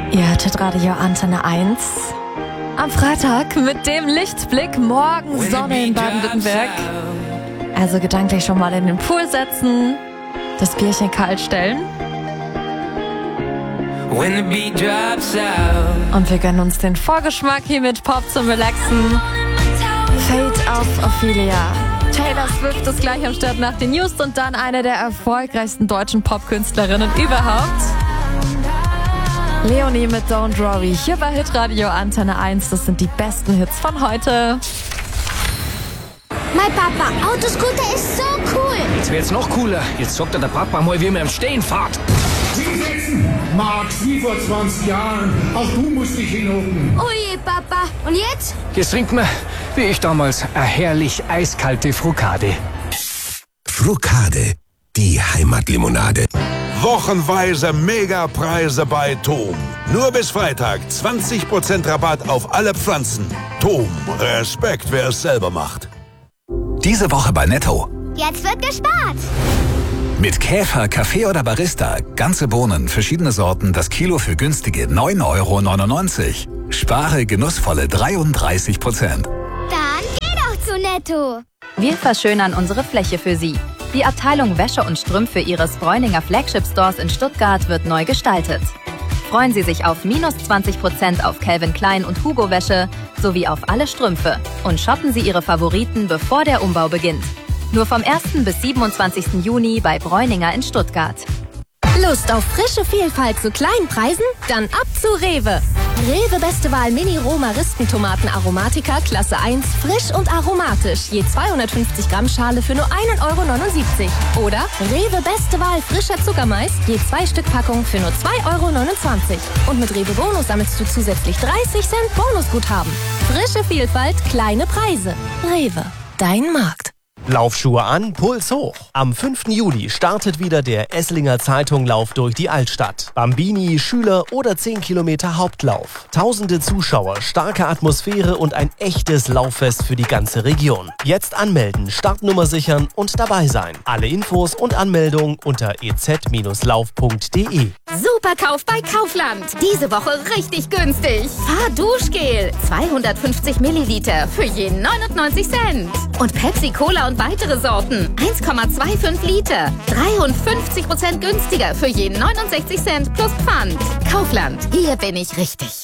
Ihr hörtet Radio Antenne 1. Am Freitag mit dem Lichtblick, morgen Sonne in Baden-Württemberg. Also gedanklich schon mal in den Pool setzen, das Bierchen kalt stellen. Und wir gönnen uns den Vorgeschmack hier mit Pop zum Relaxen. Fade auf Ophelia. Taylor Swift ist gleich am Start nach den News und dann eine der erfolgreichsten deutschen Popkünstlerinnen überhaupt. Leonie mit Don't Worry, hier bei Hitradio Antenne 1. Das sind die besten Hits von heute. Mein Papa, Autoscooter ist so cool. Jetzt wird's noch cooler. Jetzt sagt der Papa mal, wie man im Stehen fährt. Max, wie vor 20 Jahren. Auch du musst dich hinhocken. Oh je, Papa. Und jetzt? Jetzt trinkt man, wie ich damals, eine herrlich eiskalte Frukade. Frukade, die Heimatlimonade. Wochenweise Megapreise bei Tom. Nur bis Freitag 20% Rabatt auf alle Pflanzen. Tom, Respekt, wer es selber macht. Diese Woche bei Netto. Jetzt wird gespart. Mit Käfer, Kaffee oder Barista. Ganze Bohnen, verschiedene Sorten, das Kilo für günstige 9,99 €. Spare genussvolle 33%. Dann geh doch zu Netto. Wir verschönern unsere Fläche für Sie. Die Abteilung Wäsche und Strümpfe Ihres Bräuninger Flagship Stores in Stuttgart wird neu gestaltet. Freuen Sie sich auf -20% auf Calvin Klein und Hugo Wäsche sowie auf alle Strümpfe und shoppen Sie Ihre Favoriten, bevor der Umbau beginnt. Nur vom 1. bis 27. Juni bei Bräuninger in Stuttgart. Lust auf frische Vielfalt zu kleinen Preisen? Dann ab zu Rewe. Rewe Beste Wahl Mini-Roma-Ristentomaten Aromatica Klasse 1, frisch und aromatisch. Je 250 Gramm Schale für nur 1,79 €. Oder Rewe Beste Wahl frischer Zuckermais, je 2 Stück Packung für nur 2,29 €. Und mit Rewe Bonus sammelst du zusätzlich 30 Cent Bonusguthaben. Frische Vielfalt, kleine Preise. Rewe, dein Markt. Laufschuhe an, Puls hoch. Am 5. Juli startet wieder der Esslinger Zeitung-Lauf durch die Altstadt. Bambini, Schüler oder 10 Kilometer Hauptlauf. Tausende Zuschauer, starke Atmosphäre und ein echtes Lauffest für die ganze Region. Jetzt anmelden, Startnummer sichern und dabei sein. Alle Infos und Anmeldungen unter ez-lauf.de. Superkauf bei Kaufland. Diese Woche richtig günstig. Fahrduschgel 250 Milliliter für je 99 Cent. Und Pepsi Cola und weitere Sorten 1,25 Liter. 53% günstiger für je 69 Cent plus Pfand. Kaufland, hier bin ich richtig.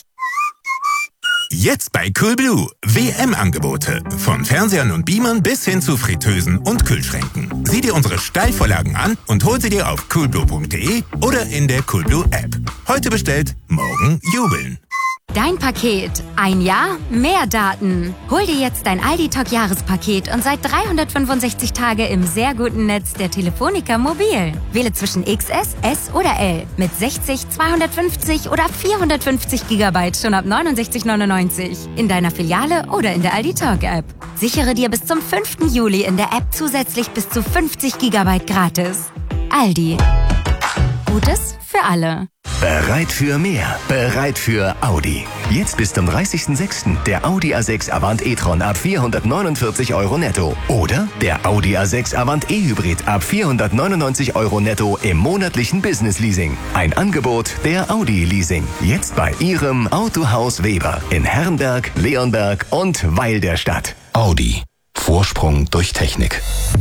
Jetzt bei Coolblue. WM-Angebote. Von Fernsehern und Beamern bis hin zu Fritteusen und Kühlschränken. Sieh dir unsere Steilvorlagen an und hol sie dir auf coolblue.de oder in der Coolblue-App. Heute bestellt, morgen jubeln. Dein Paket. Ein Jahr, mehr Daten. Hol dir jetzt dein Aldi-Talk-Jahrespaket und seit 365 Tage im sehr guten Netz der Telefonica Mobil. Wähle zwischen XS, S oder L mit 60, 250 oder 450 GB schon ab 69,99 € in deiner Filiale oder in der Aldi-Talk-App. Sichere dir bis zum 5. Juli in der App zusätzlich bis zu 50 GB gratis. Aldi. Gutes für alle. Bereit für mehr, bereit für Audi. Jetzt bis zum 30.06. der Audi A6 Avant e-tron ab 449 € netto. Oder der Audi A6 Avant e-Hybrid ab 499 € netto im monatlichen Business-Leasing. Ein Angebot der Audi Leasing. Jetzt bei Ihrem Autohaus Weber in Herrenberg, Leonberg und Weil der Stadt. Audi. Vorsprung durch Technik.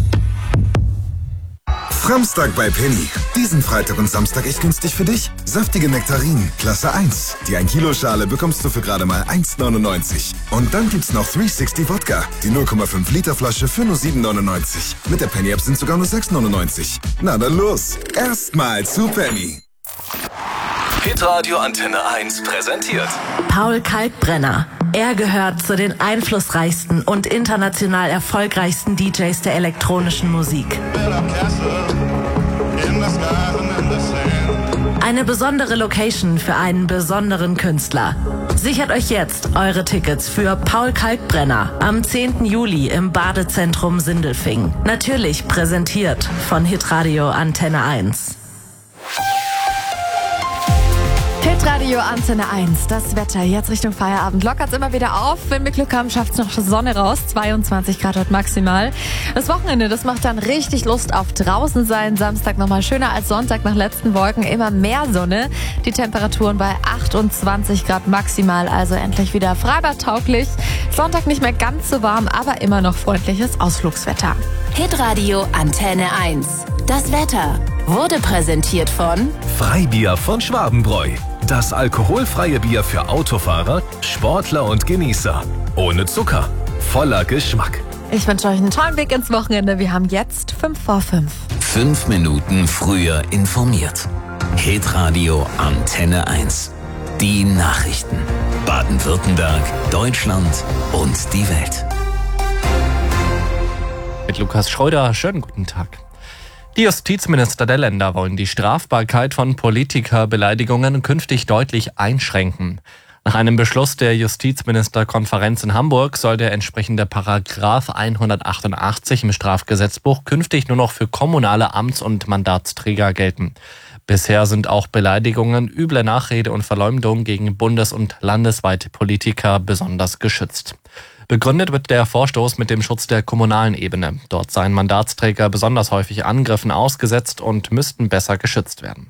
Samstag bei Penny. Diesen Freitag und Samstag echt günstig für dich. Saftige Nektarinen, Klasse 1. Die 1 Kilo Schale bekommst du für gerade mal 1,99 €. Und dann gibt's noch 360 Wodka. Die 0,5 Liter Flasche für nur 7,99 €. Mit der Penny App sind sogar nur 6,99 €. Na dann los. Erstmal zu Penny. Hitradio Antenne 1 präsentiert Paul Kalkbrenner. Er gehört zu den einflussreichsten und international erfolgreichsten DJs der elektronischen Musik. Eine besondere Location für einen besonderen Künstler. Sichert euch jetzt eure Tickets für Paul Kalkbrenner am 10. Juli im Badezentrum Sindelfingen. Natürlich präsentiert von Hitradio Antenne 1. Hitradio Antenne 1, das Wetter jetzt Richtung Feierabend. Lockert es immer wieder auf. Wenn wir Glück haben, schafft es noch Sonne raus. 22 Grad heute maximal. Das Wochenende, das macht dann richtig Lust auf draußen sein. Samstag nochmal schöner als Sonntag nach letzten Wolken. Immer mehr Sonne. Die Temperaturen bei 28 Grad maximal. Also endlich wieder freibadtauglich. Sonntag nicht mehr ganz so warm, aber immer noch freundliches Ausflugswetter. Hitradio Antenne 1. Das Wetter wurde präsentiert von Freibier von Schwabenbräu. Das alkoholfreie Bier für Autofahrer, Sportler und Genießer. Ohne Zucker, voller Geschmack. Ich wünsche euch einen tollen Weg ins Wochenende. Wir haben jetzt 5 vor 5. 5 Minuten früher informiert. Hitradio Antenne 1. Die Nachrichten. Baden-Württemberg, Deutschland und die Welt. Mit Lukas Schröder, schönen guten Tag. Die Justizminister der Länder wollen die Strafbarkeit von Politikerbeleidigungen künftig deutlich einschränken. Nach einem Beschluss der Justizministerkonferenz in Hamburg soll der entsprechende Paragraph 188 im Strafgesetzbuch künftig nur noch für kommunale Amts- und Mandatsträger gelten. Bisher sind auch Beleidigungen, üble Nachrede und Verleumdung gegen bundes- und landesweite Politiker besonders geschützt. Begründet wird der Vorstoß mit dem Schutz der kommunalen Ebene. Dort seien Mandatsträger besonders häufig Angriffen ausgesetzt und müssten besser geschützt werden.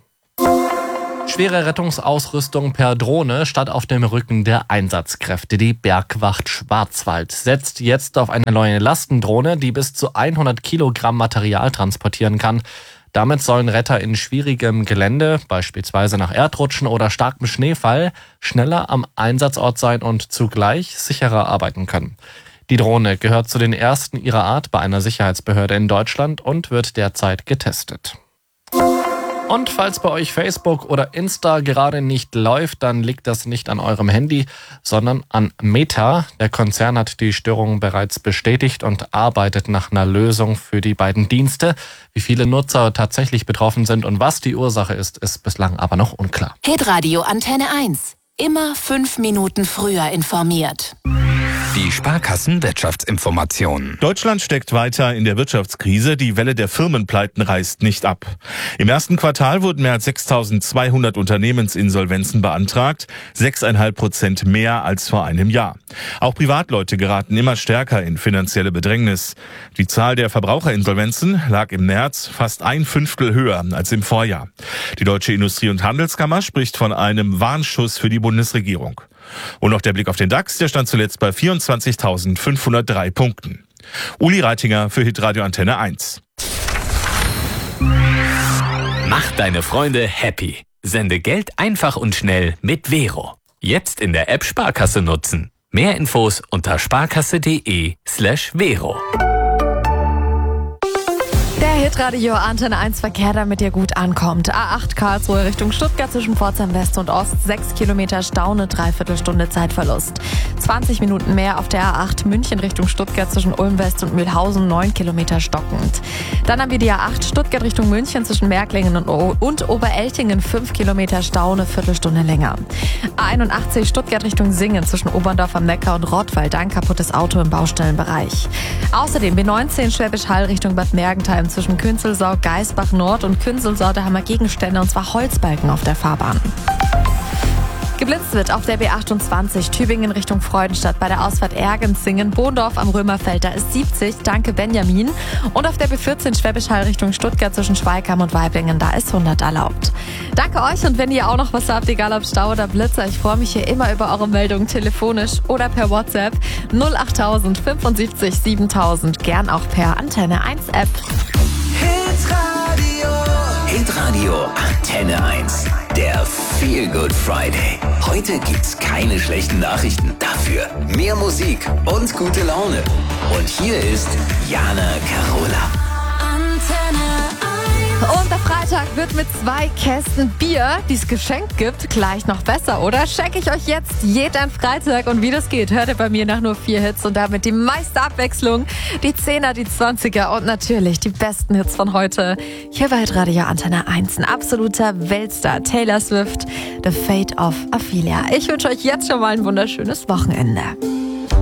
Schwere Rettungsausrüstung per Drohne statt auf dem Rücken der Einsatzkräfte. Die Bergwacht Schwarzwald setzt jetzt auf eine neue Lastendrohne, die bis zu 100 Kilogramm Material transportieren kann. Damit sollen Retter in schwierigem Gelände, beispielsweise nach Erdrutschen oder starkem Schneefall, schneller am Einsatzort sein und zugleich sicherer arbeiten können. Die Drohne gehört zu den ersten ihrer Art bei einer Sicherheitsbehörde in Deutschland und wird derzeit getestet. Und falls bei euch Facebook oder Insta gerade nicht läuft, dann liegt das nicht an eurem Handy, sondern an Meta. Der Konzern hat die Störung bereits bestätigt und arbeitet nach einer Lösung für die beiden Dienste. Wie viele Nutzer tatsächlich betroffen sind und was die Ursache ist bislang aber noch unklar. Hitradio Antenne 1. Immer 5 Minuten früher informiert. Die Sparkassen-Wirtschaftsinformation. Deutschland steckt weiter in der Wirtschaftskrise. Die Welle der Firmenpleiten reißt nicht ab. Im ersten Quartal wurden mehr als 6.200 Unternehmensinsolvenzen beantragt. 6,5% mehr als vor einem Jahr. Auch Privatleute geraten immer stärker in finanzielle Bedrängnis. Die Zahl der Verbraucherinsolvenzen lag im März fast 1/5 höher als im Vorjahr. Die Deutsche Industrie- und Handelskammer spricht von einem Warnschuss für die Bundesregierung. Und noch der Blick auf den DAX, der stand zuletzt bei 24.503 Punkten. Uli Reitinger für Hitradio Antenne 1. Mach deine Freunde happy. Sende Geld einfach und schnell mit Vero. Jetzt in der App Sparkasse nutzen. Mehr Infos unter sparkasse.de/Vero. Der Hitradio Antenne 1 Verkehr, damit ihr gut ankommt. A8 Karlsruhe Richtung Stuttgart zwischen Pforzheim West und Ost. 6 Kilometer Stau, eine Dreiviertelstunde Zeitverlust. 20 Minuten mehr auf der A8 München Richtung Stuttgart zwischen Ulm West und Mühlhausen. 9 Kilometer stockend. Dann haben wir die A8 Stuttgart Richtung München zwischen Märklingen und Obereltingen. 5 Kilometer Stau, eine Viertelstunde länger. A81 Stuttgart Richtung Singen zwischen Oberndorf am Neckar und Rottweil. Ein kaputtes Auto im Baustellenbereich. Außerdem B19 Schwäbisch Hall Richtung Bad Mergentheim zwischen Künzelsau, Geisbach Nord und Künzelsau. Da haben wir Gegenstände, und zwar Holzbalken auf der Fahrbahn. Geblitzt wird auf der B28 Tübingen Richtung Freudenstadt bei der Ausfahrt Ergensingen, Bohndorf am Römerfeld, da ist 70, danke Benjamin. Und auf der B14 Schwäbisch Hall Richtung Stuttgart zwischen Schweigheim und Weiblingen, da ist 100 erlaubt. Danke euch, und wenn ihr auch noch was habt, egal ob Stau oder Blitzer, ich freue mich hier immer über eure Meldungen telefonisch oder per WhatsApp 08000 75 7000, gern auch per Antenne 1 App. Hitradio Antenne 1. Der Feel Good Friday. Heute gibt's keine schlechten Nachrichten. Dafür mehr Musik und gute Laune. Und hier ist Jana Carola. Und der Freitag wird mit 2 Kästen Bier, die es geschenkt gibt, gleich noch besser, oder? Schenke ich euch jetzt jeden Freitag. Und wie das geht, hört ihr bei mir nach nur 4 Hits und damit die meiste Abwechslung. Die 10er, die 20er und natürlich die besten Hits von heute. Hier bei Radio Antenne 1, ein absoluter Weltstar, Taylor Swift, The Fate of Ophelia. Ich wünsche euch jetzt schon mal ein wunderschönes Wochenende.